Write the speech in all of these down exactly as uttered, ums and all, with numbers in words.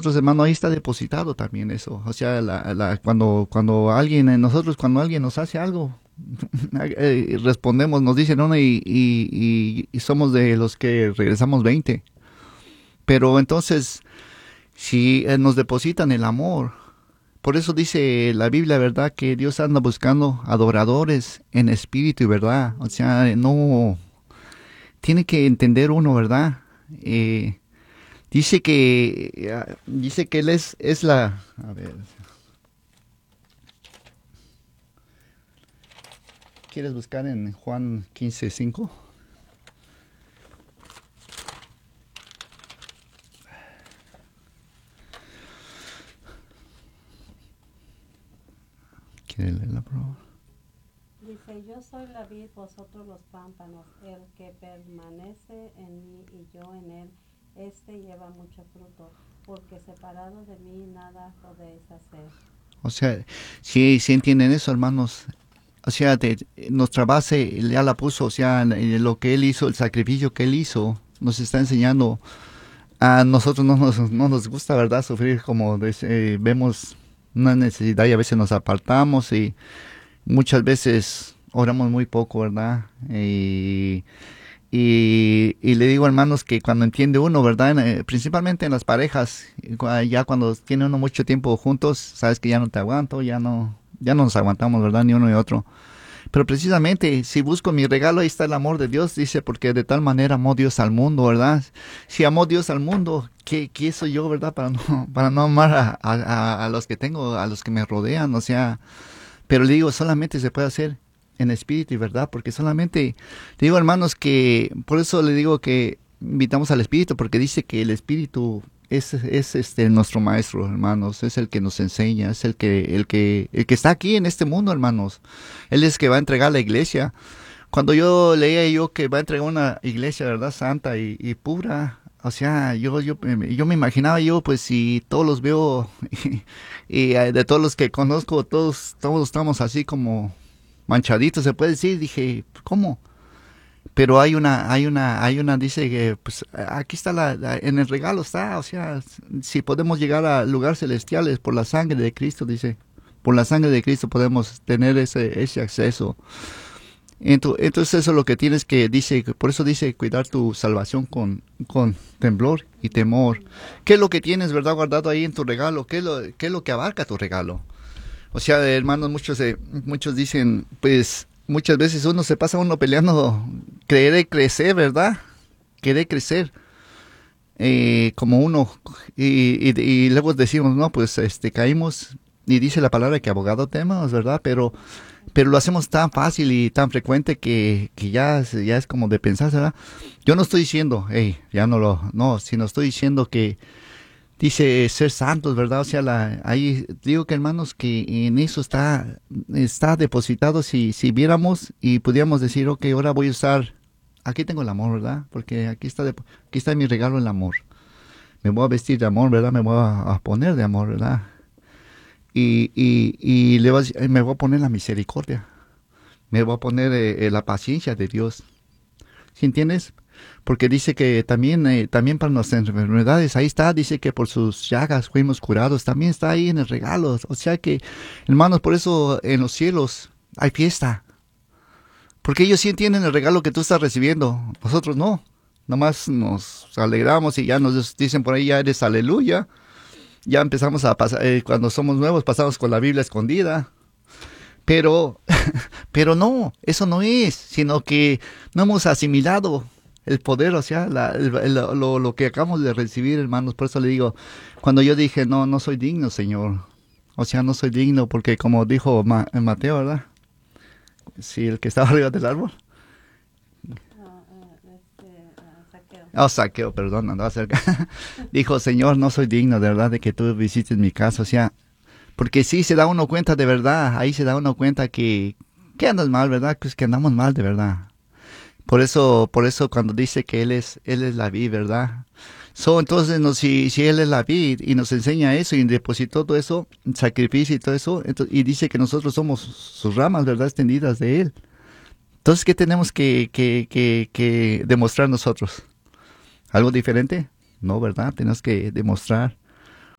nosotros, hermano, ahí está depositado también eso. O sea, la, la, cuando, cuando alguien, en nosotros, cuando alguien nos hace algo, eh, respondemos, nos dicen uno y, y, y, y somos de los que regresamos veinte. Pero entonces, si eh, nos depositan el amor, por eso dice la Biblia, ¿verdad? Que Dios anda buscando adoradores en espíritu y verdad. O sea, no, tiene que entender uno, ¿verdad? Eh, dice que, eh, dice que Él es, es la, a ver, ¿quieres buscar en Juan quince cinco? ¿Quieres leerla, por favor? Dice, yo soy la vid, vosotros los pámpanos, el que permanece en mí y yo en él, este lleva mucho fruto, porque separado de mí nada podéis hacer. O sea, sí, sí entienden eso, hermanos. O sea, de, nuestra base ya la puso, o sea, lo que Él hizo, el sacrificio que Él hizo, nos está enseñando. A nosotros no nos, no nos gusta, ¿verdad? Sufrir como de, eh, vemos una necesidad y a veces nos apartamos y muchas veces oramos muy poco, ¿verdad? Y, y, y le digo, hermanos, que cuando entiende uno, ¿verdad? Eh, principalmente en las parejas, ya cuando tiene uno mucho tiempo juntos, sabes que ya no te aguanto, ya no, ya no nos aguantamos, ¿verdad? Ni uno ni otro. Pero precisamente, si busco mi regalo, ahí está el amor de Dios, dice, porque de tal manera amó Dios al mundo, ¿verdad? Si amó Dios al mundo, ¿qué, qué soy yo, verdad? Para no, para no amar a, a, a los que tengo, a los que me rodean, o sea, pero le digo, solamente se puede hacer en espíritu y verdad, porque solamente, le digo, hermanos, que por eso le digo que invitamos al espíritu, porque dice que el espíritu es, es este nuestro maestro, hermanos, es el que nos enseña, es el que, el que, el que está aquí en este mundo, hermanos. Él es el que va a entregar la iglesia. Cuando yo leía yo que va a entregar una iglesia, ¿verdad? Santa y, y pura. O sea, yo, yo, yo me imaginaba yo, pues si todos los veo y, y de todos los que conozco, todos, todos estamos así como manchaditos, se puede decir. Dije, ¿cómo? Pero hay una, hay una, hay una, dice que, pues, aquí está la, la, en el regalo está, o sea, si podemos llegar a lugares celestiales por la sangre de Cristo, dice, por la sangre de Cristo podemos tener ese, ese acceso. Entonces, entonces eso es lo que tienes que, dice, por eso dice, cuidar tu salvación con, con temblor y temor. ¿Qué es lo que tienes, verdad, guardado ahí en tu regalo? ¿Qué es lo, qué es lo que abarca tu regalo? O sea, hermanos, muchos, eh, muchos dicen, pues, muchas veces uno se pasa uno peleando, querer crecer, ¿verdad? Querer crecer eh, como uno. Y, y, y luego decimos, no, pues este caímos. Y dice la palabra que abogado temas, ¿verdad? Pero, pero lo hacemos tan fácil y tan frecuente que, que ya, ya es como de pensar, ¿verdad? Yo no estoy diciendo, hey, ya no lo, no, sino estoy diciendo que dice ser santos, ¿verdad? O sea, la, ahí digo que hermanos que en eso está, está depositado. Si, si viéramos y pudiéramos decir, ok, ahora voy a usar, aquí tengo el amor, ¿verdad? Porque aquí está, de, aquí está mi regalo, el amor. Me voy a vestir de amor, ¿verdad? Me voy a, a poner de amor, ¿verdad? Y, y, y le voy a, me voy a poner la misericordia. Me voy a poner eh, eh, la paciencia de Dios. ¿Sí entiendes? Porque dice que también, eh, también para nuestras enfermedades, ahí está, dice que por sus llagas fuimos curados, también está ahí en el regalo. O sea que, hermanos, por eso en los cielos hay fiesta. Porque ellos sí entienden el regalo que tú estás recibiendo, nosotros no. Nomás nos alegramos y ya nos dicen por ahí, ya eres aleluya. Ya empezamos a pasar, eh, cuando somos nuevos pasamos con la Biblia escondida. Pero, pero no, eso no es, sino que no hemos asimilado el poder, o sea, la, el, el, lo, lo que acabamos de recibir, hermanos. Por eso le digo, cuando yo dije, no, no soy digno, Señor. O sea, no soy digno porque como dijo Ma, Mateo, ¿verdad? Sí, el que estaba arriba del árbol. No, uh, este, uh, saqueo. Oh, Saqueo, perdón, andaba cerca. Dijo, Señor, no soy digno de verdad de que tú visites mi casa. O sea, porque sí se da uno cuenta de verdad, ahí se da uno cuenta que, que andas mal, ¿verdad? Pues que andamos mal de verdad. Por eso, por eso cuando dice que Él es, Él es la vid, ¿verdad? So, entonces, no, si, si Él es la vid y nos enseña eso y depositó todo eso, sacrificio y todo eso, entonces, y dice que nosotros somos sus ramas, ¿verdad? Extendidas de Él. Entonces, ¿qué tenemos que, que, que, que demostrar nosotros? ¿Algo diferente? No, ¿verdad? Tenemos que demostrar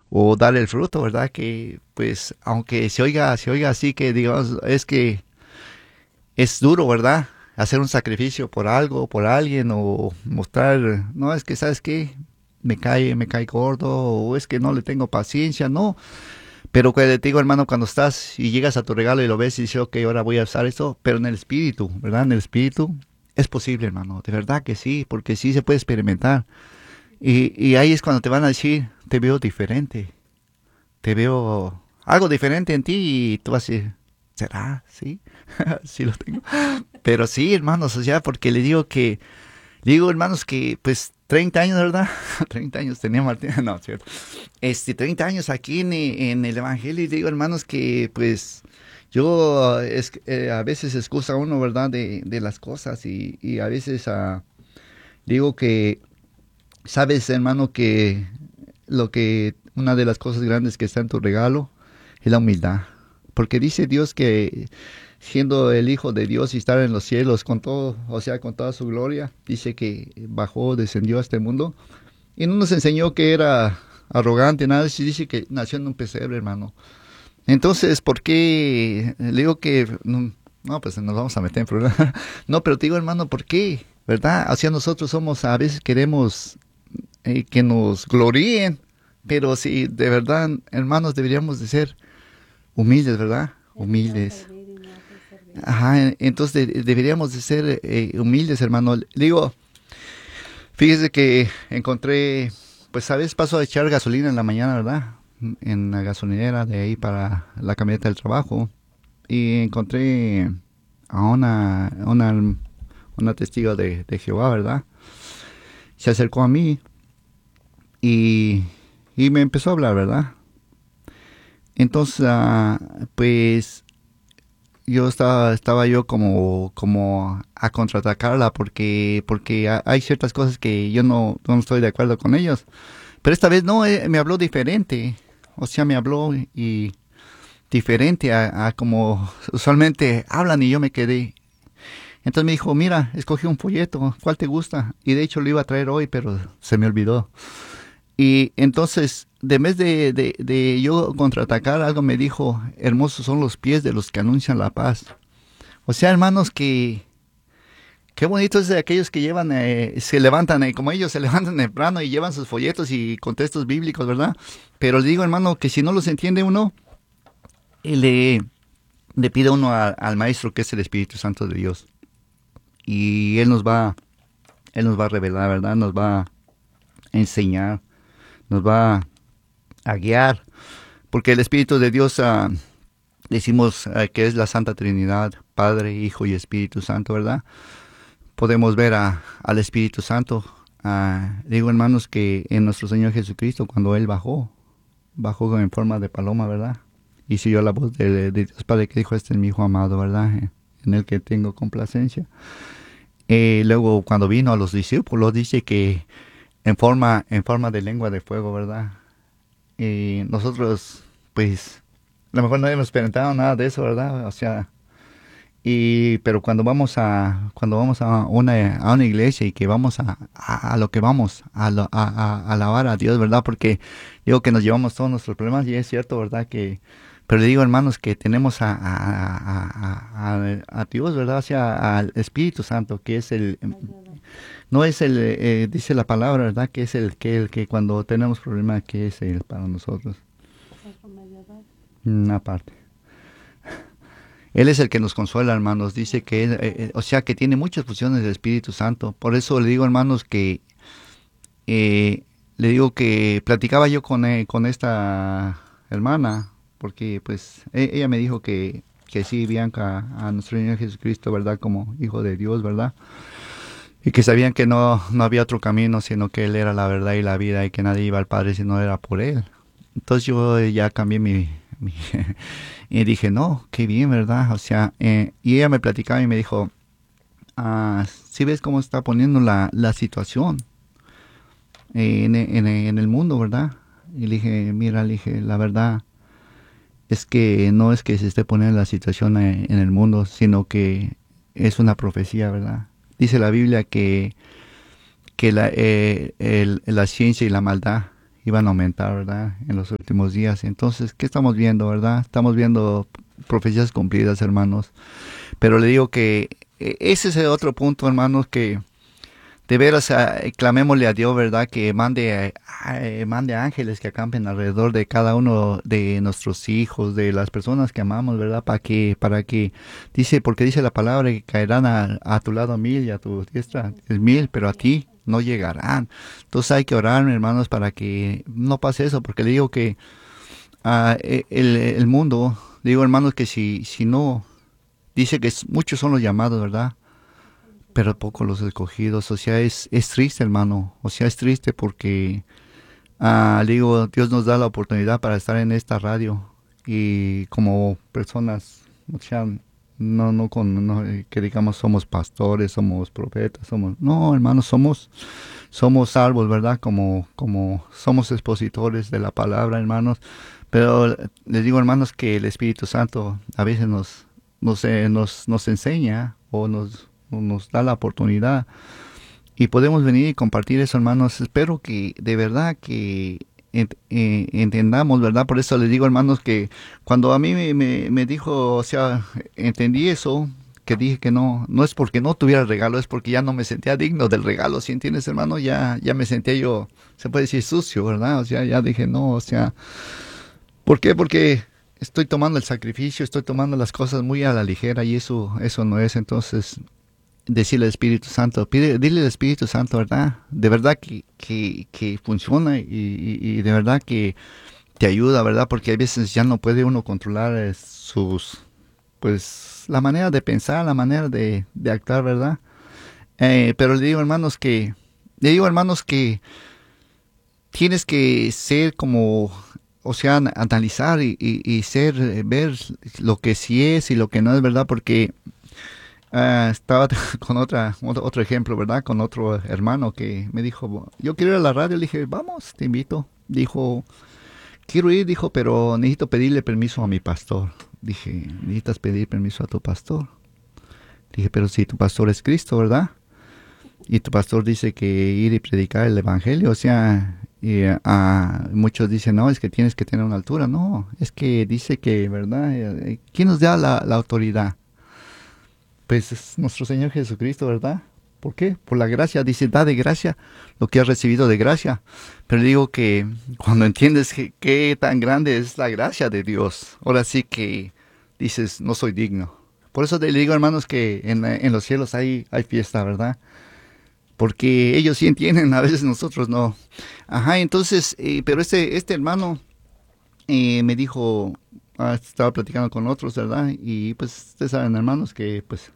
o dar el fruto, ¿verdad? Que pues aunque se oiga, se oiga así que digamos, es que es duro, ¿verdad? Hacer un sacrificio por algo, por alguien o mostrar, no, es que sabes qué, me cae, me cae gordo o es que no le tengo paciencia, no. Pero que te digo, hermano, cuando estás y llegas a tu regalo y lo ves y dices, ok, ahora voy a usar esto, pero en el espíritu, ¿verdad? En el espíritu es posible, hermano, de verdad que sí, porque sí se puede experimentar. Y, y ahí es cuando te van a decir, te veo diferente, te veo algo diferente en ti y tú vas a decir, ¿será? Sí, sí lo tengo. Pero sí, hermanos, o sea, porque le digo que, digo, hermanos, que pues treinta años, ¿verdad? treinta años tenía Martín, no, cierto. Este, treinta años aquí en, en el Evangelio y digo, hermanos, que pues yo es, eh, a veces excusa uno, ¿verdad? De, de las cosas y, y a veces uh, digo que, sabes, hermano, que lo que, una de las cosas grandes que está en tu regalo es la humildad. Porque dice Dios que siendo el Hijo de Dios y estar en los cielos con todo, o sea, con toda su gloria, dice que bajó, descendió a este mundo y no nos enseñó que era arrogante, nada, si dice que nació en un pesebre, hermano. Entonces, ¿por qué? Le digo que, no, no, pues nos vamos a meter en problemas. No, pero te digo, hermano, ¿por qué? ¿Verdad? Hacia nosotros somos, a veces queremos eh, que nos gloríen, pero si de verdad, hermanos, deberíamos de ser humildes, ¿verdad? Humildes. Ajá, entonces de, deberíamos de ser eh, humildes, hermano. Le digo, fíjese que encontré, pues, ¿sabes? Paso a echar gasolina en la mañana, ¿verdad? En la gasolinera de ahí para la camioneta del trabajo. Y encontré a una, una, una testigo de, de Jehová, ¿verdad? Se acercó a mí y, y me empezó a hablar, ¿verdad? Entonces, uh, pues yo estaba, estaba yo como, como a contraatacarla porque, porque hay ciertas cosas que yo no, no estoy de acuerdo con ellos. Pero esta vez no, eh, me habló diferente. O sea, me habló y diferente a, a como usualmente hablan y yo me quedé. Entonces me dijo, mira, escogí un folleto, ¿cuál te gusta? Y de hecho lo iba a traer hoy, pero se me olvidó. Y entonces, de vez de, de, de yo contraatacar, algo me dijo, hermosos son los pies de los que anuncian la paz. O sea, hermanos, que qué bonito es de aquellos que llevan, eh, se levantan, eh, como ellos se levantan temprano y llevan sus folletos y contextos bíblicos, ¿verdad? Pero le digo, hermano, que si no los entiende uno, le, le pide uno a, al Maestro, que es el Espíritu Santo de Dios. Y Él nos va, Él nos va a revelar, ¿verdad? Nos va a enseñar, nos va a guiar, porque el Espíritu de Dios, uh, decimos uh, que es la Santa Trinidad, Padre, Hijo y Espíritu Santo, ¿verdad? Podemos ver a, al Espíritu Santo. Uh, digo, hermanos, que en nuestro Señor Jesucristo, cuando Él bajó, bajó en forma de paloma, ¿verdad? Y siguió la voz de, de Dios Padre que dijo, este es mi Hijo amado, ¿verdad? En el que tengo complacencia. Eh, luego, cuando vino a los discípulos, dice que en forma, en forma de lengua de fuego, ¿verdad? Y nosotros, pues, a lo mejor no hemos experimentado nada de eso, ¿verdad? O sea, y, pero cuando vamos a, cuando vamos a una, a una iglesia y que vamos a, a, a lo que vamos, a, lo, a, a, a alabar a Dios, ¿verdad? Porque digo que nos llevamos todos nuestros problemas y es cierto, ¿verdad? Que, pero le digo, hermanos, que tenemos a, a, a, a, a Dios, ¿verdad? O sea, al Espíritu Santo, que es el... No es el, eh, dice la palabra, ¿verdad? Que es el que, el que cuando tenemos problemas, que es el para nosotros. Una parte. Él es el que nos consuela, hermanos. Dice que, él, eh, o sea, que tiene muchas funciones del Espíritu Santo. Por eso le digo, hermanos, que eh, le digo que platicaba yo con, eh, con esta hermana, porque pues e- ella me dijo que, que sí, Bianca, a nuestro Señor Jesucristo, ¿verdad? Como Hijo de Dios, ¿verdad? Y que sabían que no, no había otro camino, sino que Él era la verdad y la vida y que nadie iba al Padre si no era por Él. Entonces yo ya cambié mi... mi y dije, no, qué bien, ¿verdad? O sea, eh, y ella me platicaba y me dijo, ah, ¿sí ves cómo está poniendo la, la situación eh, en, en, en el mundo, ¿verdad? Y le dije, mira, le dije, la verdad es que no es que se esté poniendo la situación en, en el mundo, sino que es una profecía, ¿verdad? Dice la Biblia que, que la, eh, el, la ciencia y la maldad iban a aumentar, ¿verdad? En los últimos días. Entonces, ¿qué estamos viendo, verdad? Estamos viendo profecías cumplidas, hermanos. Pero le digo que eh, ese es el otro punto, hermanos, que de veras eh, clamémosle a Dios, ¿verdad? Que mande, eh, mande ángeles que acampen alrededor de cada uno de nuestros hijos, de las personas que amamos, ¿verdad? Para que, para que, dice, porque dice la palabra que caerán a, a tu lado mil y a tu diestra es mil, pero a ti no llegarán. Entonces hay que orar, hermanos, para que no pase eso, porque le digo que uh, el, el mundo, digo, hermanos, que si, si no, dice que es, muchos son los llamados, ¿verdad? Pero pocos los escogidos. O sea, es, es triste, hermano. O sea, es triste porque, uh, digo, Dios nos da la oportunidad para estar en esta radio. Y como personas, o sea, no, no con, no, que digamos somos pastores, somos profetas, somos, no, hermanos, somos, somos salvos, ¿verdad? Como, como somos expositores de la palabra, hermanos. Pero les digo, hermanos, que el Espíritu Santo a veces nos, nos, eh, nos, nos enseña o nos nos da la oportunidad y podemos venir y compartir eso, hermanos. Espero que de verdad que ent, eh, entendamos, ¿verdad? Por eso les digo, hermanos, que cuando a mí me, me, me dijo, o sea, entendí eso, que dije que no, no es porque no tuviera el regalo, es porque ya no me sentía digno del regalo, ¿sí entiendes, hermano? Ya, ya me sentía yo, se puede decir, sucio, ¿verdad? O sea, ya dije, no, o sea, ¿por qué? Porque estoy tomando el sacrificio, estoy tomando las cosas muy a la ligera y eso, eso no es. Entonces, decirle al Espíritu Santo, pide, dile al Espíritu Santo, ¿verdad? De verdad que, que, que funciona y, y, y de verdad que te ayuda, ¿verdad? Porque a veces ya no puede uno controlar eh, sus, pues, la manera de pensar, la manera de, de actuar, ¿verdad? Eh, pero le digo, hermanos, que, le digo, hermanos, que tienes que ser como, o sea, analizar y, y, y ser, eh, ver lo que sí es y lo que no es, ¿verdad? Porque Uh, estaba con otra, otro, otro ejemplo, ¿verdad? Con otro hermano que me dijo, yo quiero ir a la radio. Le dije, vamos, te invito. Dijo, quiero ir, dijo, pero necesito pedirle permiso a mi pastor. Dije, necesitas pedir permiso a tu pastor. Dije, pero si tu pastor es Cristo, ¿verdad? Y tu pastor dice que ir y predicar el evangelio, o sea, y, uh, muchos dicen, no, es que tienes que tener una altura. No, es que dice que, ¿verdad? ¿Quién nos da la, la autoridad? Pues es nuestro Señor Jesucristo, ¿verdad? ¿Por qué? Por la gracia, dice, da de gracia lo que has recibido de gracia. Pero digo que cuando entiendes que, qué tan grande es la gracia de Dios, ahora sí que dices, no soy digno. Por eso te digo, hermanos, que en, en los cielos hay, hay fiesta, ¿verdad? Porque ellos sí entienden, a veces nosotros no. Ajá, entonces, eh, pero este, este hermano eh, me dijo, ah, estaba platicando con otros, ¿verdad? Y pues ustedes saben, hermanos, que pues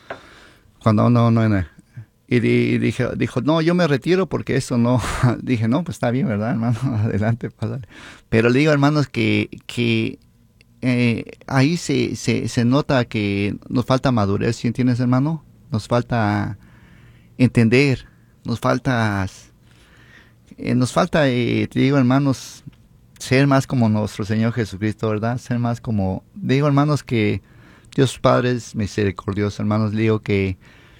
cuando no, no, no. Y, y dije, dijo, no, yo me retiro porque eso no. Dije, no, pues está bien, ¿verdad, hermano? Adelante, pásale. Pero le digo, hermanos, que, que eh, ahí se, se, se nota que nos falta madurez, ¿sí entiendes, hermano? Nos falta entender, nos falta, eh, nos falta, eh, te digo, hermanos, ser más como nuestro Señor Jesucristo, ¿verdad? Ser más como, digo, hermanos, que Dios Padre es misericordioso, hermanos, digo que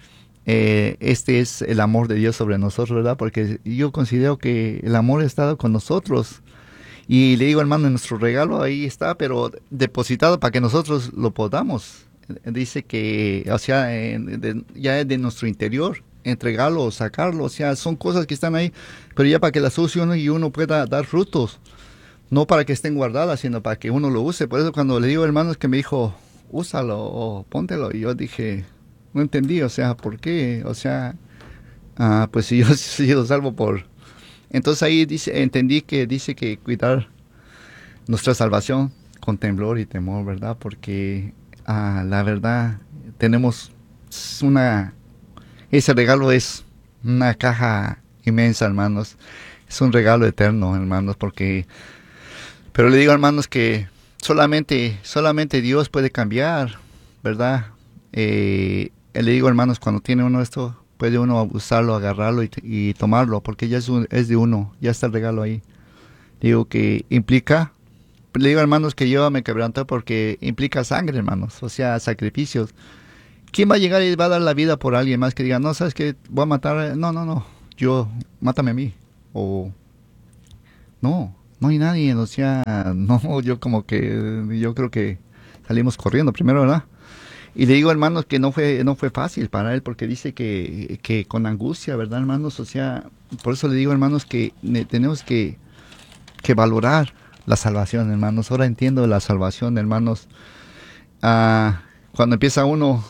eh, este es el amor de Dios sobre nosotros, ¿verdad? Porque yo considero que el amor ha estado con nosotros. Y le digo, hermano, nuestro regalo ahí está, pero depositado para que nosotros lo podamos. Dice que, o sea, eh, de, ya es de nuestro interior, entregarlo, sacarlo, o sea, son cosas que están ahí, pero ya para que las use uno y uno pueda dar frutos. No para que estén guardadas, sino para que uno lo use. Por eso cuando le digo, hermanos, que me dijo, úsalo o póntelo, y yo dije, no entendí, o sea, ¿por qué? O sea, ah, pues si yo he sido salvo por... Entonces ahí dice, entendí que dice que cuidar nuestra salvación con temblor y temor, ¿verdad? Porque ah, la verdad tenemos una... Ese regalo es una caja inmensa, hermanos. Es un regalo eterno, hermanos, porque... Pero le digo, hermanos, que solamente, solamente Dios puede cambiar, ¿verdad? Eh, le digo, hermanos, cuando tiene uno esto, puede uno usarlo, agarrarlo y, y tomarlo, porque ya es, un, es de uno, ya está el regalo ahí. Digo que implica, le digo, hermanos, que yo me quebranté porque implica sangre, hermanos, o sea, sacrificios. ¿Quién va a llegar y va a dar la vida por alguien más que diga, no, sabes qué, voy a matar? No, no, no, yo, mátame a mí, o... No, no hay nadie, o sea, no, yo como que, yo creo que salimos corriendo primero, ¿verdad? Y le digo, hermanos, que no fue, no fue fácil para él, porque dice que, que con angustia, ¿verdad, hermanos? O sea, por eso le digo, hermanos, que ne- tenemos que, que valorar la salvación, hermanos. Ahora entiendo la salvación, hermanos. Ah, cuando empieza uno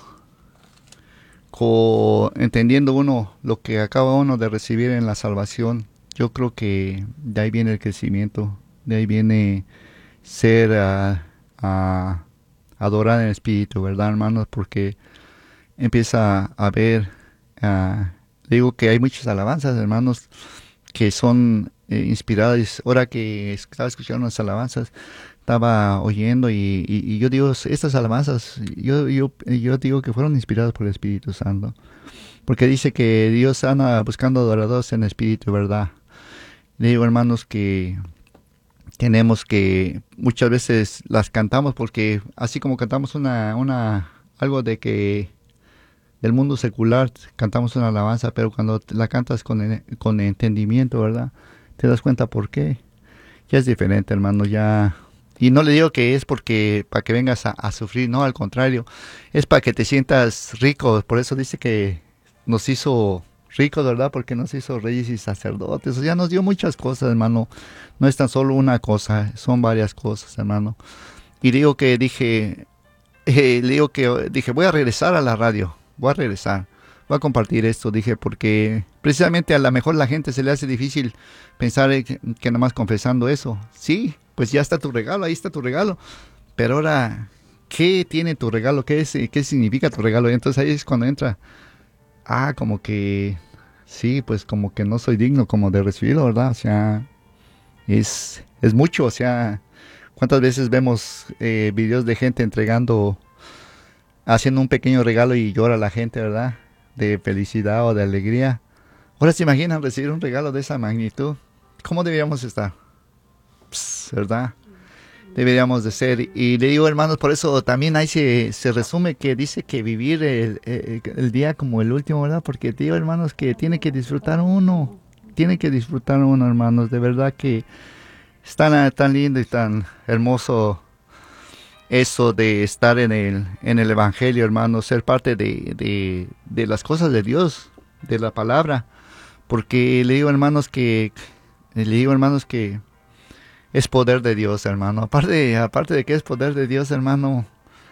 co- entendiendo uno lo que acaba uno de recibir en la salvación, yo creo que de ahí viene el crecimiento, de ahí viene ser ah, ah, adorar en espíritu, ¿verdad, hermanos? Porque empieza a ver, ah, digo que hay muchas alabanzas, hermanos, que son eh, inspiradas. Ahora que estaba escuchando las alabanzas, estaba oyendo y, y, y yo digo, estas alabanzas, yo, yo, yo digo que fueron inspiradas por el Espíritu Santo. Porque dice que Dios anda buscando adoradores en espíritu, ¿verdad? Le digo, hermanos, que tenemos que, muchas veces las cantamos porque así como cantamos una, una, algo de que del mundo secular, cantamos una alabanza, pero cuando la cantas con, con entendimiento, ¿verdad? Te das cuenta por qué. Ya es diferente, hermano, ya. Y no le digo que es porque para que vengas a, a sufrir, no, al contrario, es para que te sientas rico. Por eso dice que nos hizo ricos, ¿verdad? Porque nos hizo reyes y sacerdotes. O sea, nos dio muchas cosas, hermano. No es tan solo una cosa, son varias cosas, hermano. Y digo que dije, eh, le digo que dije, voy a regresar a la radio, voy a regresar, voy a compartir esto, dije, porque precisamente a lo mejor la gente se le hace difícil pensar eh, que, que nada más confesando eso. Sí, pues ya está tu regalo, ahí está tu regalo, pero ahora, ¿qué tiene tu regalo? ¿Qué, es, qué significa tu regalo? Y entonces ahí es cuando entra, ah, como que, sí, pues como que no soy digno como de recibirlo, ¿verdad? O sea, es, es mucho, o sea, ¿cuántas veces vemos eh, videos de gente entregando, haciendo un pequeño regalo y llora la gente, ¿verdad? De felicidad o de alegría. Ahora se imaginan recibir un regalo de esa magnitud. ¿Cómo deberíamos estar? Pss, ¿verdad? Deberíamos de ser. Y le digo, hermanos, por eso también ahí se, se resume que dice que vivir el, el, el día como el último, ¿verdad? Porque te digo, hermanos, que tiene que disfrutar uno. Tiene que disfrutar uno, hermanos. De verdad que es tan, tan lindo y tan hermoso eso de estar en el, en el Evangelio, hermano, ser parte de, de, de las cosas de Dios, de la palabra. Porque le digo, hermanos, que le digo, hermanos, que es poder de Dios, hermano. Aparte, aparte de que es poder de Dios, hermano,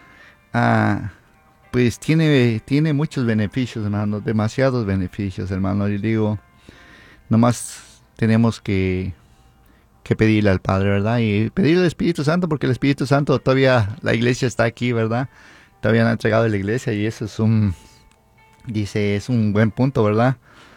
ah, pues tiene, tiene muchos beneficios, hermano, demasiados beneficios, hermano. Y digo, nomás tenemos que que pedirle al Padre, ¿verdad? Y pedirle al Espíritu Santo, porque el Espíritu Santo todavía, la iglesia está aquí, ¿verdad? Todavía no ha entregado a la iglesia y eso es un, dice, es un buen punto, ¿verdad?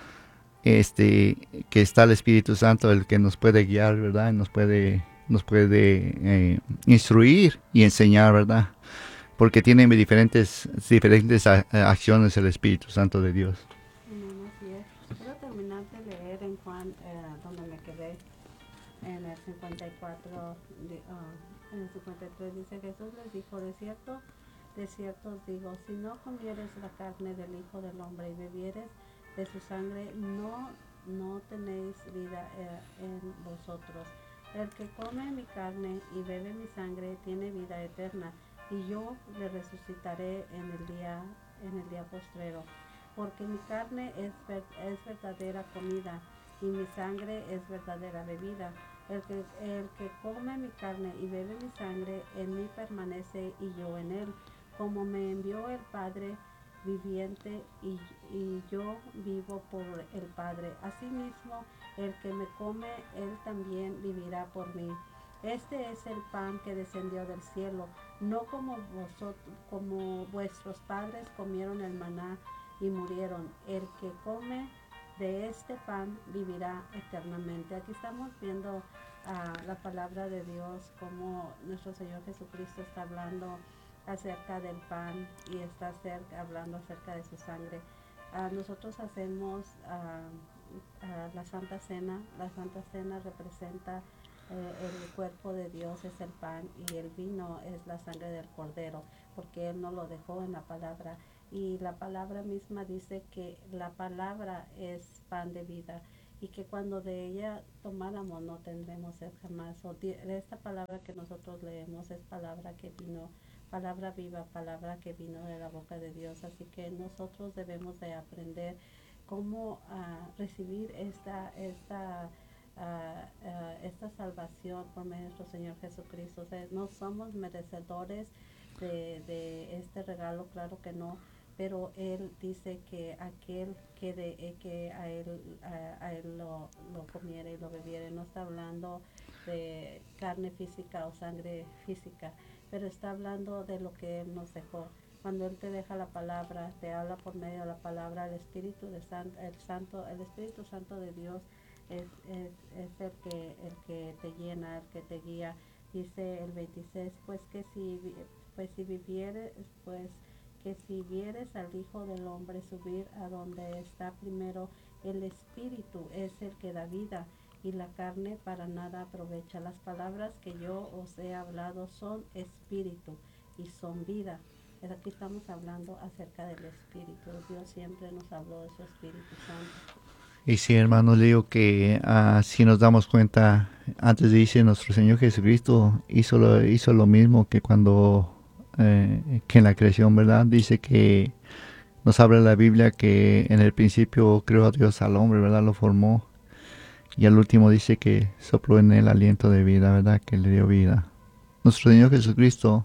Este, que está el Espíritu Santo, el que nos puede guiar, ¿verdad? Nos puede, nos puede eh, instruir y enseñar, ¿verdad? Porque tiene diferentes, diferentes a, a acciones el Espíritu Santo de Dios. Amén, así es. Quiero terminar de leer en Juan, eh, donde me quedé, en el cincuenta y cuatro, de, uh, en el cincuenta y tres dice: Jesús les dijo, de cierto, de cierto os digo, si no comieres la carne del Hijo del Hombre y bebieres de su sangre, no, no tenéis vida eh, en vosotros. El que come mi carne y bebe mi sangre tiene vida eterna, y yo le resucitaré en el día, en el día postrero. Porque mi carne es, ver, es verdadera comida, y mi sangre es verdadera bebida. El que, el que come mi carne y bebe mi sangre, en mí permanece y yo en él. Como me envió el Padre viviente y, y yo vivo por el Padre. Asimismo, el que me come, él también vivirá por mí. Este es el pan que descendió del cielo, no como vosotros, como vuestros padres comieron el maná y murieron. El que come de este pan vivirá eternamente. Aquí estamos viendo uh, la palabra de Dios, como nuestro Señor Jesucristo está hablando acerca del pan y está cerca, hablando acerca de su sangre. Uh, nosotros hacemos uh, uh, la Santa Cena. La Santa Cena representa eh, el cuerpo de Dios, es el pan, y el vino es la sangre del Cordero, porque Él nos lo dejó en la palabra. Y la palabra misma dice que la palabra es pan de vida, y que cuando de ella tomáramos no tendremos sed jamás. O di- esta palabra que nosotros leemos es palabra que vino, palabra viva, palabra que vino de la boca de Dios. Así que nosotros debemos de aprender cómo ah, recibir esta, esta, ah, ah, esta salvación por medio de nuestro Señor Jesucristo. O sea, no somos merecedores de, de este regalo, claro que no, pero Él dice que aquel que, de, eh, que a Él, a, a él lo, lo comiere y lo bebiere, no está hablando de carne física o sangre física, pero está hablando de lo que Él nos dejó. Cuando Él te deja la palabra, te habla por medio de la palabra, el Espíritu de San, el Santo, el Espíritu Santo de Dios es, es, es el que el que te llena, el que te guía. Dice el veintiséis, pues que si pues si vivieres, pues que si vieres al Hijo del Hombre subir a donde está primero, el Espíritu es el que da vida, y la carne para nada aprovecha. Las palabras que yo os he hablado son espíritu y son vida. Aquí estamos hablando acerca del Espíritu. Dios siempre nos habló de su Espíritu Santo. Y sí, hermanos, le digo que uh, si nos damos cuenta, antes dice nuestro Señor Jesucristo hizo lo, hizo lo mismo que cuando, eh, que en la creación, ¿verdad? Dice que nos habla la Biblia que en el principio creó a Dios al hombre, ¿verdad? Lo formó. Y al último dice que sopló en él aliento de vida, ¿verdad? Que le dio vida. Nuestro Señor Jesucristo,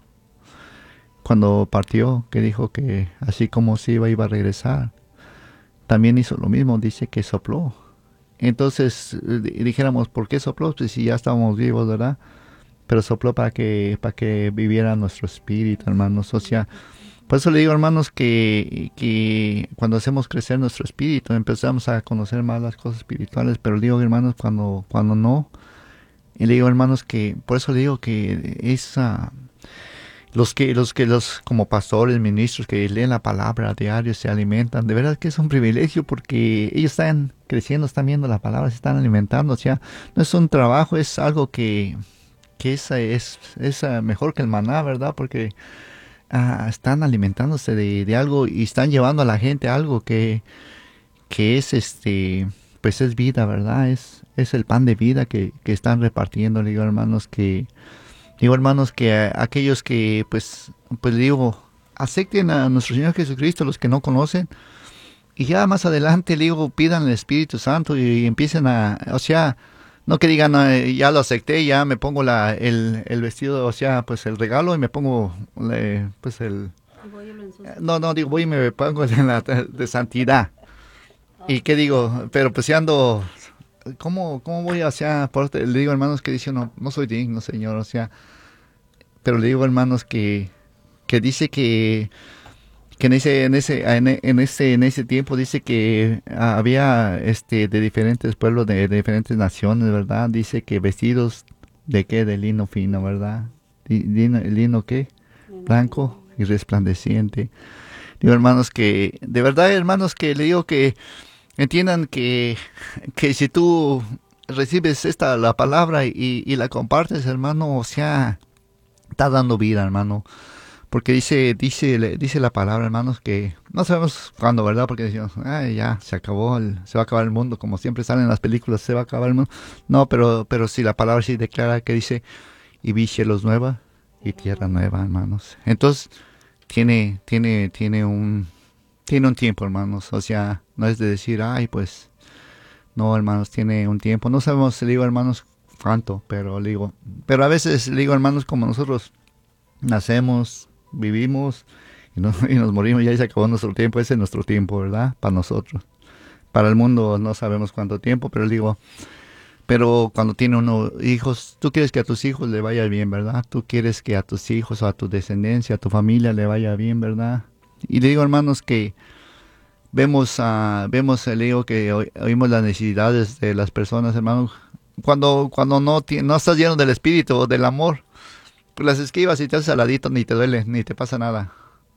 cuando partió, que dijo que así como se iba, iba a regresar, también hizo lo mismo, dice que sopló. Entonces dijéramos, ¿por qué sopló? Pues si ya estábamos vivos, ¿verdad? Pero sopló para que, para que viviera nuestro espíritu, hermanos. O sea, por eso le digo, hermanos, que, que cuando hacemos crecer nuestro espíritu, empezamos a conocer más las cosas espirituales. Pero le digo, hermanos, cuando, cuando no, y le digo, hermanos, que por eso le digo que esa... Los que, los que, los como pastores, ministros que leen la palabra a diario, se alimentan, de verdad que es un privilegio porque ellos están creciendo, están viendo la palabra, se están alimentando. O sea, no es un trabajo, es algo que, que es, es, es mejor que el maná, ¿verdad? Porque ah, están alimentándose de, de algo y están llevando a la gente algo que, que es este, pues es vida, ¿verdad? Es, es el pan de vida que, que están repartiendo. Le digo, hermanos, que Digo, hermanos, que a, aquellos que, pues, pues digo, acepten a nuestro Señor Jesucristo, los que no conocen, y ya más adelante, le digo, pidan el Espíritu Santo y, y empiecen a, o sea, no que digan, eh, ya lo acepté, ya me pongo la, el, el vestido, o sea, pues el regalo y me pongo, eh, pues el... No, no, digo, voy y me pongo en la de santidad. ¿Y qué digo? Pero pues si ando... ¿Cómo, cómo voy hacia, por, le digo, hermanos, que dice, no, no soy digno, Señor, o sea, pero le digo, hermanos, que, que dice que, que en ese, en ese, en, en ese, en ese tiempo dice que había, este, de diferentes pueblos, de, de diferentes naciones, ¿verdad? Dice que vestidos de qué, de lino fino, ¿verdad? Lino, lino qué, blanco y resplandeciente. Digo, hermanos, que, de verdad, hermanos, que le digo que entiendan que, que si tú recibes esta la palabra y, y la compartes, hermano, o sea, está dando vida, hermano. Porque dice, dice, dice la palabra, hermanos, que no sabemos cuándo, ¿verdad? Porque decimos, ay, ya, se acabó, el, se va a acabar el mundo, como siempre salen en las películas, se va a acabar el mundo. No, pero, pero si la palabra sí declara que dice, y vi cielos nuevos y tierra nueva, hermanos. Entonces, tiene, tiene, tiene un... Tiene un tiempo, hermanos, o sea, no es de decir, ay, pues, no, hermanos, tiene un tiempo. No sabemos, le digo, hermanos, cuánto, pero le digo, pero a veces le digo, hermanos, como nosotros nacemos, vivimos y, no, y nos morimos, ya se acabó nuestro tiempo, ese es nuestro tiempo, ¿verdad? Para nosotros. Para el mundo no sabemos cuánto tiempo, pero le digo, pero cuando tiene uno hijos, tú quieres que a tus hijos le vaya bien, ¿verdad? Tú quieres que a tus hijos o a tu descendencia, a tu familia le vaya bien, ¿verdad? Y le digo, hermanos, que vemos, uh, vemos, le digo que oímos las necesidades de las personas, hermanos. Cuando, cuando no, no estás lleno del espíritu o del amor, pues las esquivas y te haces al ladito, ni te duele, ni te pasa nada.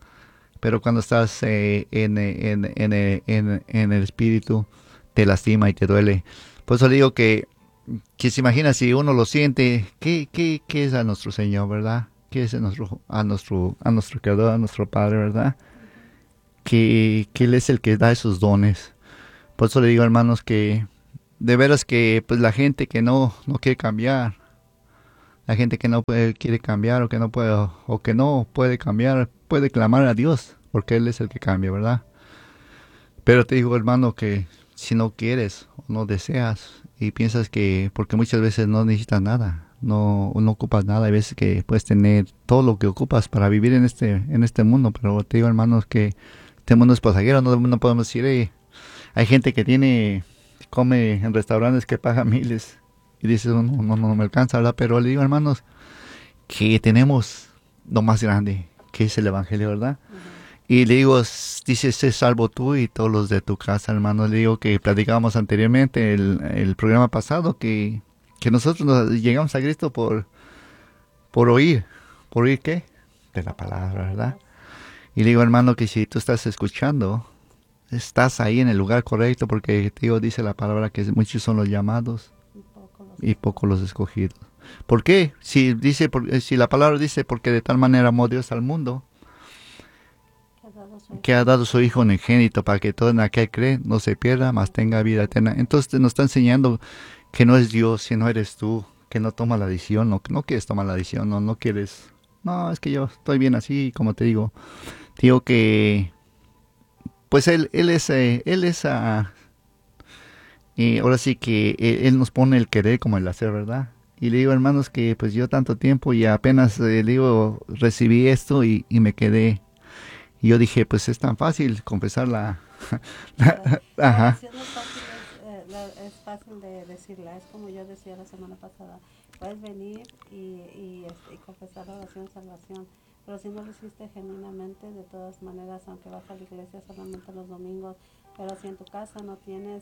Pero cuando estás eh, en, en, en, en, en el espíritu, te lastima y te duele. Por eso le digo que, que se imagina si uno lo siente, ¿qué, qué, qué es a nuestro Señor, verdad? ¿Qué es a nuestro, a nuestro, a nuestro Creador, a nuestro Padre, verdad? Que, que Él es el que da esos dones. Por eso le digo, hermanos, que de veras que pues la gente que no, no quiere cambiar, la gente que no puede, quiere cambiar o que no puede o que no puede cambiar, puede clamar a Dios, porque Él es el que cambia, ¿verdad? Pero te digo, hermano, que si no quieres o no deseas y piensas que, porque muchas veces no necesitas nada, no, no ocupas nada, hay veces que puedes tener todo lo que ocupas para vivir en este, en este mundo, pero te digo, hermanos, que este mundo es pasajero, no, no podemos decir, "Hey, hay gente que tiene, come en restaurantes que paga miles y dices, no, no, no, no me alcanza, ¿verdad?" Pero le digo, hermanos, que tenemos lo más grande, que es el Evangelio, ¿verdad? Ujú. Y le digo, s- dice, sé salvo tú y todos los de tu casa, hermano. Le digo que platicábamos anteriormente el, el programa pasado que, que nosotros nos llegamos a Cristo por, por oír. ¿Por oír qué? De la La palabra palabra, de ¿verdad? Dios. Y le digo, hermano, que si tú estás escuchando, estás ahí en el lugar correcto porque Dios dice la palabra que muchos son los llamados Un poco los y pocos los escogidos. escogidos. ¿Por qué? Si dice, por- si la palabra dice, porque de tal manera amó Dios al mundo, Que ha dado su que Hijo ha dado su Hijo unigénito. unigénito para que todo en aquel cree no se pierda, mas Mas tenga tenga vida vida eterna. eterna. Entonces nos está enseñando que no es Dios, sino eres tú, que no toma la decisión, no, no quieres tomar la decisión, no, no quieres, no, es que yo estoy bien así, como te digo, digo que, pues él, él es, eh, él es, ah, eh, ahora sí que él, él nos pone el querer como el hacer, ¿verdad? Y le digo, hermanos, que pues yo tanto tiempo y apenas, eh, le digo, recibí esto y, y me quedé. Y yo dije, pues es tan fácil confesar la... La, la Ajá. oración es fácil, es, eh, la- es fácil de decirla. Es como yo decía la semana pasada. Puedes venir y, y, este, y confesar la oración salvación. Pero si no lo hiciste genuinamente, de todas maneras, aunque vas a la iglesia solamente los domingos, pero si en tu casa no tienes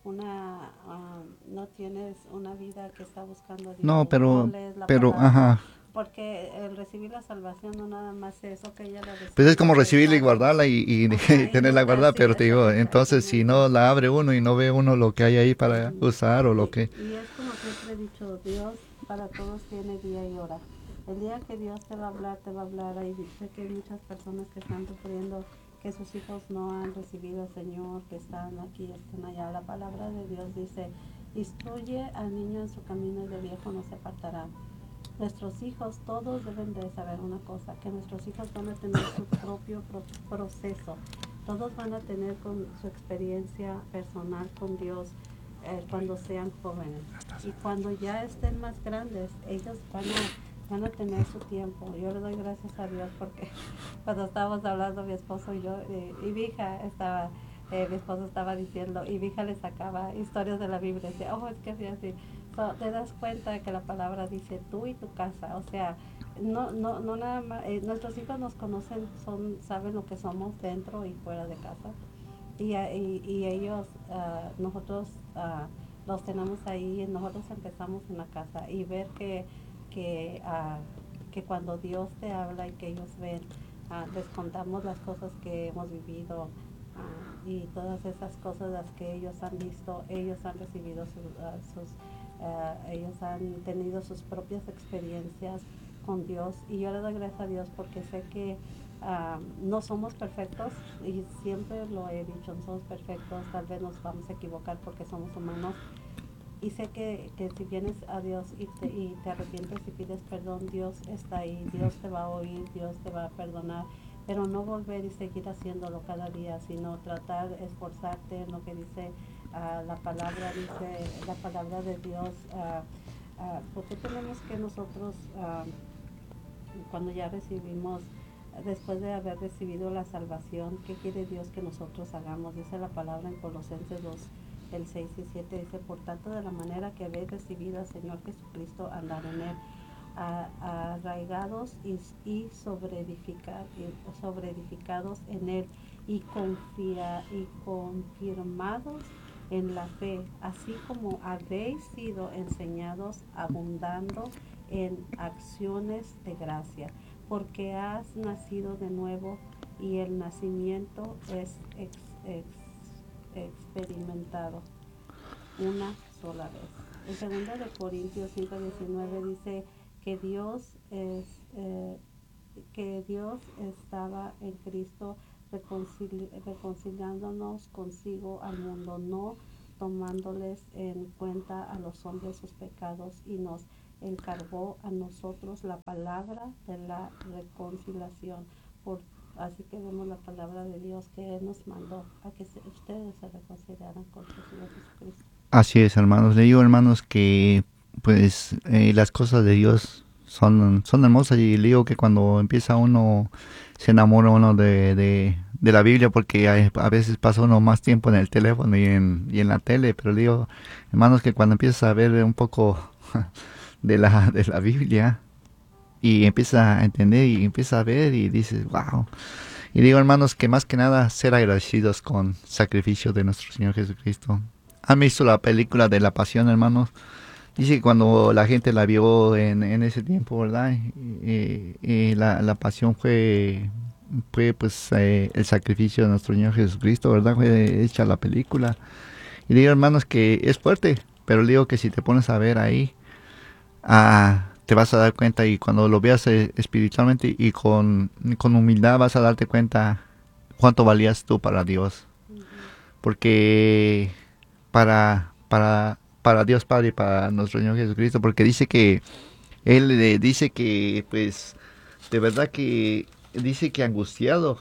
una ah, no tienes una vida que está buscando a No, Dios, no pero, lees la pero, palabra, ajá. porque el recibir la salvación no nada más es eso, que ella la Pues es recibió, como pues recibirla y dale. guardarla y, y, y Ajá, y no, tenerla guardada, así, pero te digo, exa- entonces si exactamente. no la abre uno y no ve uno lo que hay ahí para Ujú. usar o lo Y, que... y es como siempre he dicho, Dios para todos tiene día y hora. El día que Dios te va a hablar, te va a hablar. Ahí sé que hay muchas personas que están sufriendo, que sus hijos no han recibido al Señor, que están aquí, están allá. La palabra de Dios dice, instruye al niño en su camino y de viejo no se apartará. Nuestros hijos, todos deben de saber una cosa, que nuestros hijos van a tener su propio pro- proceso. Todos van a tener con su experiencia personal con Dios eh, cuando sean jóvenes. Y cuando ya estén más grandes, ellos van a, van a tener su tiempo. Yo le doy gracias a Dios porque cuando estábamos hablando mi esposo y yo, eh, y mi hija estaba, eh, mi esposo estaba diciendo, y mi hija le sacaba historias de la Biblia, decía, oh, es que así, así. So, te das cuenta de que la palabra dice tú y tu casa, o sea, no, no, no nada más, eh, nuestros hijos nos conocen, son, saben lo que somos dentro y fuera de casa, y, y, y ellos, uh, nosotros uh, los tenemos ahí, nosotros empezamos en la casa y ver que, que, uh, que cuando Dios te habla y que ellos ven, uh, les contamos las cosas que hemos vivido, uh, y todas esas cosas las que ellos han visto, ellos han recibido sus, uh, sus uh, ellos han tenido sus propias experiencias con Dios, y yo le doy gracias a Dios porque sé que Uh, no somos perfectos, y siempre lo he dicho, no somos perfectos, tal vez nos vamos a equivocar porque somos humanos, y sé que, que si vienes a Dios y te, y te arrepientes y pides perdón, Dios está ahí, Dios te va a oír, Dios te va a perdonar, pero no volver y seguir haciéndolo cada día, sino tratar, esforzarte en lo que dice uh, la palabra, dice la palabra de Dios, uh, uh, porque tenemos que nosotros, uh, cuando ya recibimos, después de haber recibido la salvación, ¿qué quiere Dios que nosotros hagamos? Dice la palabra en Colosenses dos, el seis y siete, dice, por tanto, de la manera que habéis recibido al Señor Jesucristo, andar en Él, a, arraigados y, y, sobreedificar, y sobreedificados en Él, y, confía, y confirmados en la fe, así como habéis sido enseñados, abundando en acciones de gracia, porque has nacido de nuevo, y el nacimiento es ex, ex, experimentado una sola vez. En segunda de Corintios cinco diecinueve dice que Dios es eh, que Dios estaba en Cristo reconcili reconciliándonos consigo al mundo, no tomándoles en cuenta a los hombres sus pecados, y nos encargó a nosotros la palabra de la reconciliación. Por, así que vemos la palabra de Dios que Él nos mandó a que se, ustedes se reconciliaran con su Señor Jesucristo. Así es, hermanos. Le digo, hermanos, que pues eh, las cosas de Dios son, son hermosas, y le digo que cuando empieza uno, se enamora uno de, de, de la Biblia, porque a, a veces pasa uno más tiempo en el teléfono y en, y en la tele, pero le digo, hermanos, que cuando empiezas a ver un poco de la, de la Biblia y empieza a entender y empieza a ver y dices, wow. Y digo, hermanos, que más que nada ser agradecidos con el sacrificio de nuestro Señor Jesucristo. ¿Han visto la película de La Pasión, hermanos? Dice que cuando la gente la vio en, en ese tiempo, ¿verdad? Y, y la, la pasión fue, fue pues eh, el sacrificio de nuestro Señor Jesucristo, ¿verdad? Fue hecha la película. Y digo, hermanos, que es fuerte, pero digo que si te pones a ver ahí, ah, te vas a dar cuenta, y cuando lo veas eh, espiritualmente y con, con humildad vas a darte cuenta cuánto valías tú para Dios. Porque para, para, para Dios Padre y para nuestro Señor Jesucristo, porque dice que Él eh, dice que, pues, de verdad que, dice que angustiado,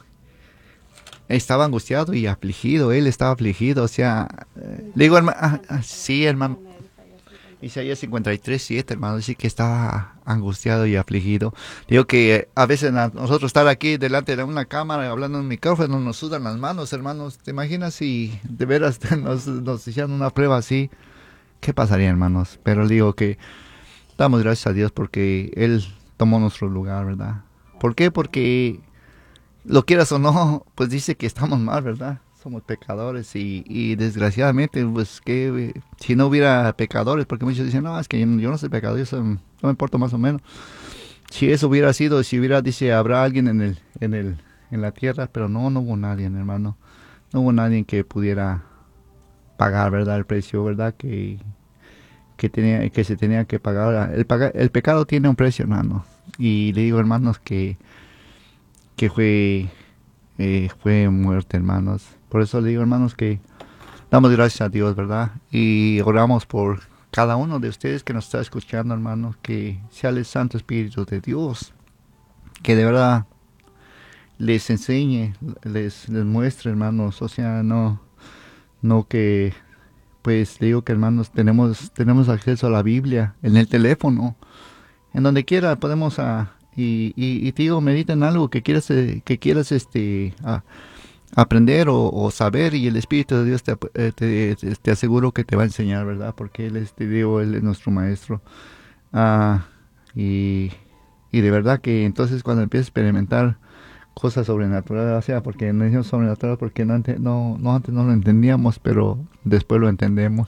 estaba angustiado y afligido, Él estaba afligido, o sea, eh, le digo, hermano, ah, ah, sí, hermano, Isaías cincuenta y tres, siete, hermano, dice que estaba angustiado y afligido. Digo que eh, a veces a nosotros estar aquí delante de una cámara hablando en un micrófono nos sudan las manos, hermanos. ¿Te imaginas si de veras nos, nos hicieran una prueba así? ¿Qué pasaría, hermanos? Pero digo que damos gracias a Dios porque Él tomó nuestro lugar, ¿verdad? ¿Por qué? Porque lo quieras o no, pues dice que estamos mal, ¿verdad? Somos pecadores y, y desgraciadamente, pues que si no hubiera pecadores, porque muchos dicen, no, es que yo, yo no soy pecador, yo soy, no me importa más o menos. Si eso hubiera sido, si hubiera, dice, habrá alguien en el, en el, en la tierra, pero no, no hubo nadie, hermano. No hubo nadie que pudiera pagar, ¿verdad? El precio, ¿verdad? Que, que tenía, que se tenía que pagar. El, paga, el pecado tiene un precio, hermano. Y le digo, hermanos, que, que fue, eh, fue muerte, hermanos. Por eso le digo, hermanos, que damos gracias a Dios, ¿verdad? Y oramos por cada uno de ustedes que nos está escuchando, hermanos, que sea el Santo Espíritu de Dios, que de verdad les enseñe, les, les muestre, hermanos, o sea, no, no que, pues digo que, hermanos, tenemos, tenemos acceso a la Biblia en el teléfono, en donde quiera podemos, a, y, y, y te digo, medita en algo que quieras, eh, que quieras, este, a, aprender o, o saber, y el Espíritu de Dios te, te, te, te aseguro que te va a enseñar, ¿verdad? Porque Él es, te digo, Él es nuestro Maestro. Ah, y, y de verdad que entonces cuando empiezas a experimentar cosas sobrenaturales, o sea, porque no es sobrenatural, porque no, no, no antes no lo entendíamos, pero después lo entendemos.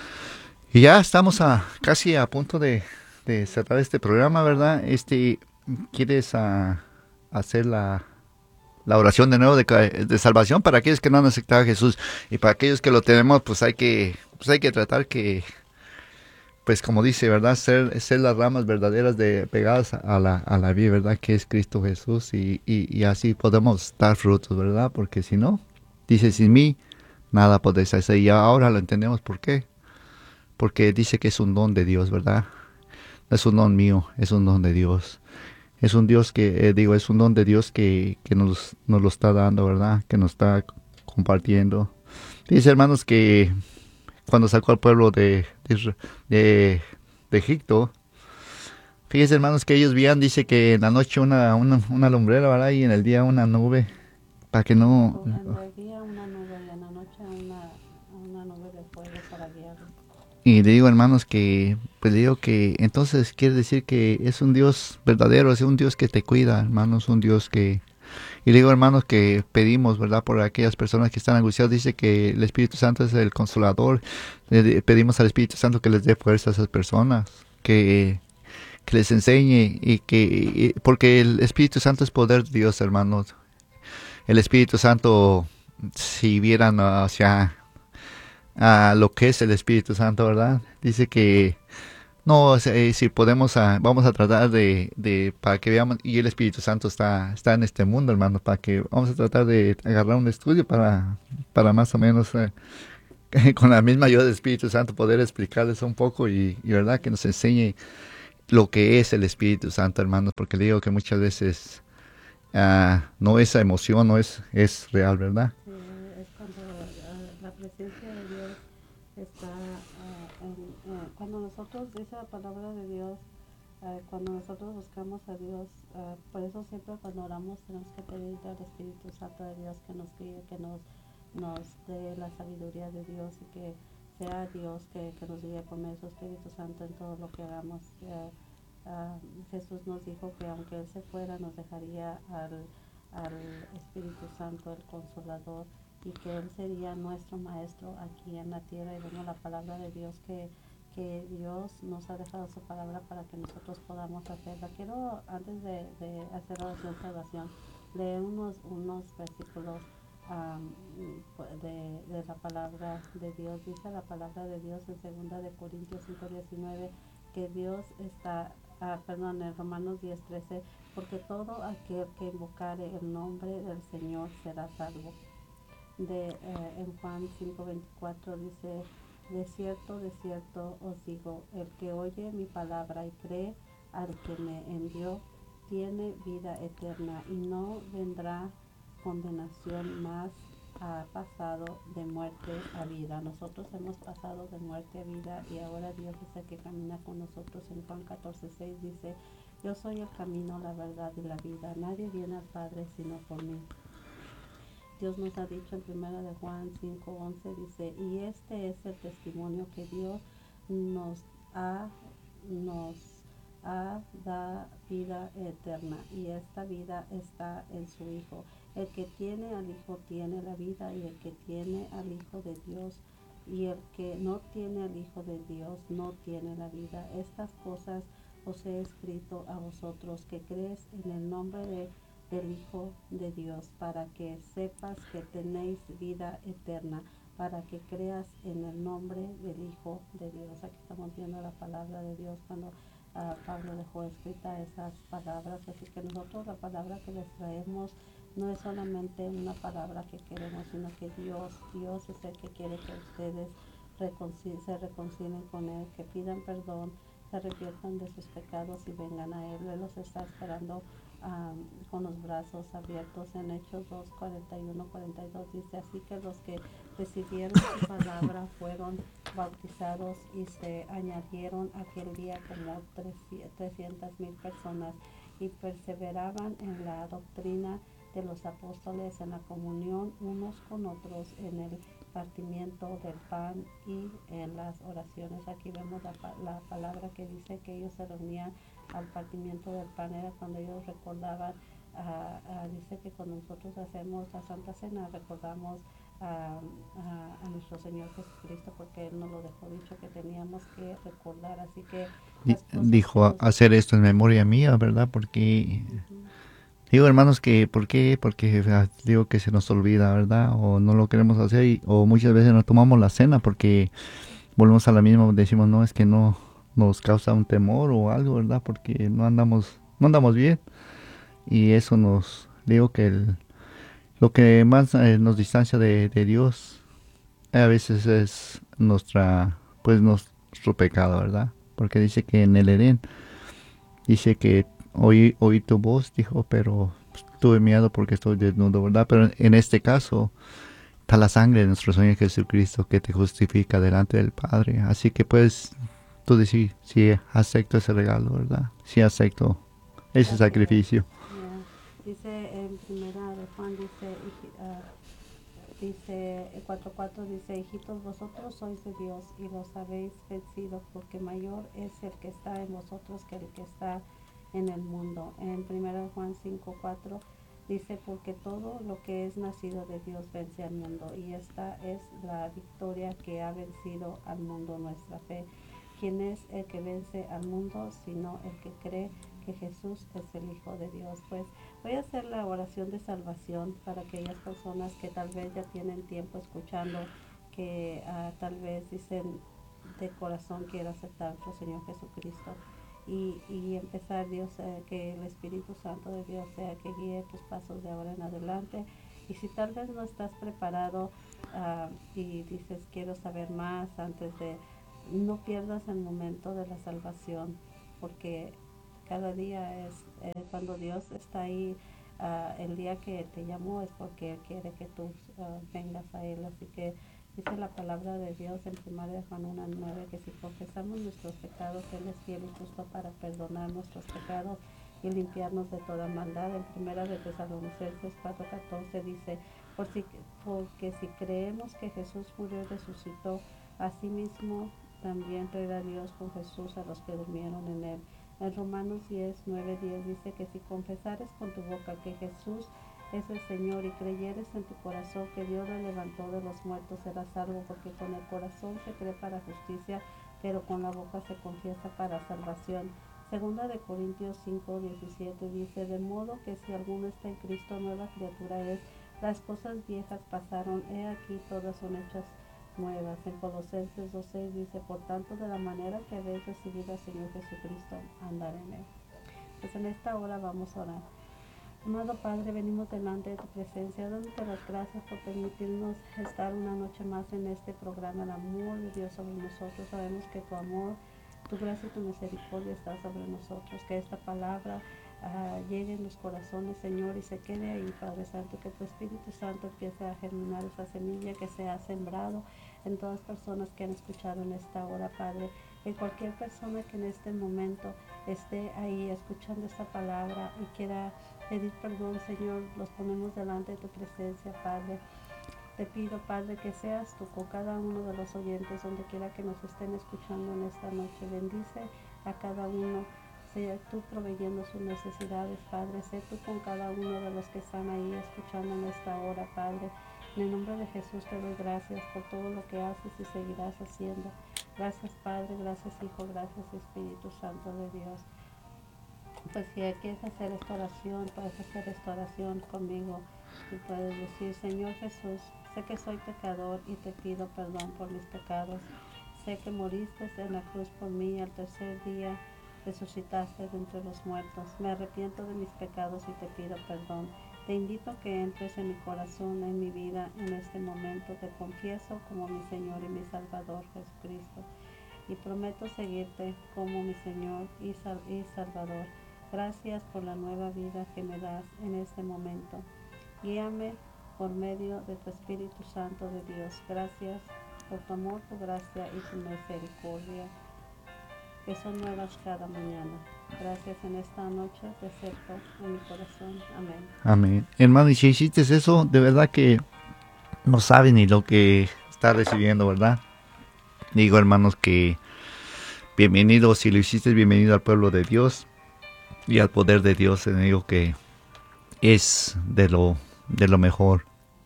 Y ya estamos a casi a punto de, de cerrar este programa, ¿verdad? Este, ¿quieres a, hacer la... la oración de nuevo de, de salvación para aquellos que no han aceptado a Jesús, y para aquellos que lo tenemos, pues hay que pues hay que tratar que, pues como dice, verdad, ser, ser las ramas verdaderas de pegadas a la a la vida, verdad, que es Cristo Jesús, y, y, y así podemos dar frutos, verdad, porque si no, dice, sin mí nada podéis hacer. Y ahora lo entendemos por qué, porque dice que es un don de Dios, verdad, no es un don mío, es un don de Dios. Es un Dios que, eh, digo, es un don de Dios que, que nos, nos lo está dando, ¿verdad? Que nos está compartiendo. Dice, hermanos, que cuando sacó al pueblo de, de, de, de Egipto, fíjense, hermanos, que ellos veían, dice que en la noche una, una, una lumbrera, ¿verdad? Y en el día una nube, para que no... En el día una nube y en la noche una, una nube de fuego para guiarlos. Y le digo, hermanos, que, pues le digo que entonces quiere decir que es un Dios verdadero, es un Dios que te cuida, hermanos, un Dios que... Y le digo, hermanos, que pedimos, ¿verdad?, por aquellas personas que están angustiadas. Dice que el Espíritu Santo es el consolador. Le pedimos al Espíritu Santo que les dé fuerza a esas personas, que, que les enseñe, y que... Y, porque el Espíritu Santo es poder de Dios, hermanos. El Espíritu Santo, si vieran, o sea... a lo que es el Espíritu Santo, ¿verdad? Dice que no, eh, si podemos, uh, vamos a tratar de, de, para que veamos, y el Espíritu Santo está, está en este mundo, hermano, para que vamos a tratar de agarrar un estudio para, para más o menos uh, con la misma ayuda del Espíritu Santo poder explicarles un poco y, y verdad que nos enseñe lo que es el Espíritu Santo, hermanos, porque le digo que muchas veces uh, no esa emoción no es, es real, ¿verdad? Sí, es cuando uh, la presencia de Dios está, uh, en, uh, cuando nosotros, dice la palabra de Dios, uh, cuando nosotros buscamos a Dios, uh, por eso siempre cuando oramos tenemos que pedirle al Espíritu Santo de Dios que nos guíe, que nos, nos dé la sabiduría de Dios y que sea Dios que, que nos guíe por medio de su Espíritu Santo en todo lo que hagamos. Uh, uh, Jesús nos dijo que aunque Él se fuera nos dejaría al al Espíritu Santo, el Consolador, y que Él sería nuestro Maestro aquí en la tierra. Y bueno, la palabra de Dios que, que Dios nos ha dejado su palabra para que nosotros podamos hacerla. Quiero, antes de, de hacer la oración, leer unos, unos versículos um, de, de la palabra de Dios. Dice la palabra de Dios en segunda de Corintios cinco diecinueve que Dios está, ah, perdón, en Romanos diez trece, porque todo aquel que invocare el nombre del Señor será salvo. De, eh, en Juan cinco veinticuatro dice, de cierto, de cierto os digo, el que oye mi palabra y cree al que me envió, tiene vida eterna y no vendrá condenación, más ha pasado de muerte a vida. Nosotros hemos pasado de muerte a vida y ahora Dios es el que camina con nosotros. En Juan catorce seis dice, yo soy el camino, la verdad y la vida. Nadie viene al Padre sino por mí. Dios nos ha dicho en primera de Juan cinco once, dice, y este es el testimonio que Dios nos ha, nos ha da vida eterna, y esta vida está en su Hijo. El que tiene al Hijo tiene la vida, y el que tiene al Hijo de Dios, y el que no tiene al Hijo de Dios no tiene la vida. Estas cosas os he escrito a vosotros que crees en el nombre de del Hijo de Dios, para que sepas que tenéis vida eterna, para que creas en el nombre del Hijo de Dios. Aquí estamos viendo la palabra de Dios cuando uh, Pablo dejó escrita esas palabras, así que nosotros la palabra que les traemos no es solamente una palabra que queremos, sino que Dios, Dios es el que quiere que ustedes reconcil se reconcilien con Él, que pidan perdón, se arrepientan de sus pecados y vengan a Él. Él los está esperando Um, con los brazos abiertos. En Hechos dos, cuarenta y uno, cuarenta y dos dice, así que los que recibieron su palabra fueron bautizados y se añadieron aquel día como trescientas mil personas y perseveraban en la doctrina de los apóstoles, en la comunión unos con otros, en el partimiento del pan y en las oraciones. Aquí vemos la, la palabra que dice que ellos se reunían al partimiento del pan, era cuando ellos recordaban, uh, uh, dice que cuando nosotros hacemos la Santa Cena recordamos uh, uh, a nuestro Señor Jesucristo, porque Él nos lo dejó dicho que teníamos que recordar, así que las cosas dijo que nos... hacer esto en memoria mía, ¿verdad? Porque uh-huh. Digo, hermanos, que ¿por qué? Porque digo que se nos olvida, ¿verdad? O no lo queremos hacer y, o muchas veces no tomamos la cena porque volvemos a la misma, decimos, no, es que no nos causa un temor o algo, ¿verdad? Porque no andamos no andamos bien y eso nos, digo que el, lo que más eh, nos distancia de, de Dios a veces es nuestra, pues nuestro pecado, ¿verdad? Porque dice que en el Edén, dice que oí, oí tu voz, dijo, pero pues, tuve miedo porque estoy desnudo, ¿verdad? Pero en este caso está la sangre de nuestro Señor Jesucristo que te justifica delante del Padre. Así que puedes tú decir, si sí, acepto ese regalo, ¿verdad? Si sí, acepto ese sacrificio. Yeah. Dice en primera de Juan, dice, uh, dice cuatro cuatro, dice, hijitos, vosotros sois de Dios y los habéis vencido, porque mayor es el que está en vosotros que el que está en el mundo. En primera de Juan cinco cuatro dice, porque todo lo que es nacido de Dios vence al mundo, y esta es la victoria que ha vencido al mundo, nuestra fe. ¿Quién es el que vence al mundo sino el que cree que Jesús es el Hijo de Dios? Pues voy a hacer la oración de salvación para aquellas personas que tal vez ya tienen tiempo escuchando, que uh, tal vez dicen de corazón quiero aceptar a nuestro Señor Jesucristo y, y empezar, Dios, eh, que el Espíritu Santo de Dios sea que guíe tus pasos de ahora en adelante, Y si tal vez no estás preparado uh, y dices quiero saber más antes de, no pierdas el momento de la salvación, porque cada día es eh, cuando Dios está ahí, uh, el día que te llamó es porque Él quiere que tú uh, vengas a Él. Así que dice la palabra de Dios en primera de Juan uno nueve que si confesamos nuestros pecados, Él es fiel y justo para perdonar nuestros pecados y limpiarnos de toda maldad. En primera de Tesalonicenses cuatro catorce dice, Por si, porque si creemos que Jesús murió y resucitó, asimismo también traerá Dios con Jesús a los que durmieron en Él. En Romanos diez, nueve, diez dice que si confesares con tu boca que Jesús es el Señor y creyeres en tu corazón que Dios le levantó de los muertos, serás salvo, porque con el corazón se cree para justicia, pero con la boca se confiesa para salvación. Segunda de Corintios cinco, diecisiete dice, de modo que si alguno está en Cristo, nueva criatura es, las cosas viejas pasaron, he aquí todas son hechas nuevas. En Colosenses dos seis dice, por tanto, de la manera que habéis recibido al Señor Jesucristo, andar en Él. Pues en esta hora vamos a orar. Amado Padre, venimos delante de tu presencia, dándote las gracias por permitirnos estar una noche más en este programa, el amor de Dios sobre nosotros. Sabemos que tu amor, tu gracia y tu misericordia está sobre nosotros, que esta palabra uh, llegue en los corazones, Señor, y se quede ahí, Padre Santo, que tu Espíritu Santo empiece a germinar esa semilla que se ha sembrado en todas las personas que han escuchado en esta hora, Padre. En cualquier persona que en este momento esté ahí escuchando esta palabra y quiera pedir perdón, Señor, los ponemos delante de tu presencia, Padre. Te pido, Padre, que seas tú con cada uno de los oyentes, donde quiera que nos estén escuchando en esta noche. Bendice a cada uno, sea tú proveyendo sus necesidades, Padre. Sé tú con cada uno de los que están ahí escuchando en esta hora, Padre. En el nombre de Jesús te doy gracias por todo lo que haces y seguirás haciendo. Gracias, Padre, gracias, Hijo, gracias, Espíritu Santo de Dios. Pues si quieres hacer esta oración, puedes hacer esta oración conmigo y puedes decir, Señor Jesús, sé que soy pecador y te pido perdón por mis pecados. Sé que moriste en la cruz por mí y al tercer día resucitaste de entre los muertos. Me arrepiento de mis pecados y te pido perdón. Te invito a que entres en mi corazón, en mi vida, en este momento. Te confieso como mi Señor y mi Salvador, Jesucristo. Y prometo seguirte como mi Señor y, sal- y Salvador. Gracias por la nueva vida que me das en este momento. Guíame por medio de tu Espíritu Santo de Dios. Gracias por tu amor, tu gracia y tu misericordia, que son nuevas cada mañana. Gracias en esta noche, te acepto en mi corazón. Amén. Amén. Hermano, y si hiciste eso, de verdad que no sabe ni lo que está recibiendo, ¿verdad? Digo, hermanos, que bienvenido, si lo hiciste, bienvenido al pueblo de Dios y al poder de Dios. Te digo que es de lo, de lo mejor.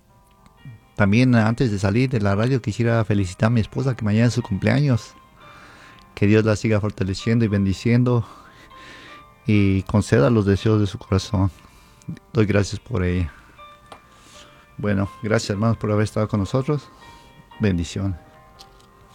También antes de salir de la radio quisiera felicitar a mi esposa que mañana es su cumpleaños. Que Dios la siga fortaleciendo y bendiciendo y conceda los deseos de su corazón. Doy gracias por ella. Bueno, gracias hermanos por haber estado con nosotros. Bendiciones.